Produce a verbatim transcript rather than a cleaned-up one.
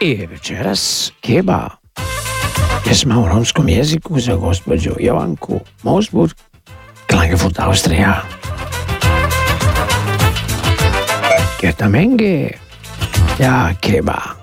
I večeras Keba, pjesma u romskom jeziku za gospođu Jovanku Mosburg, Klagenfurt, Austrija. Gerta Menge, ja Keba.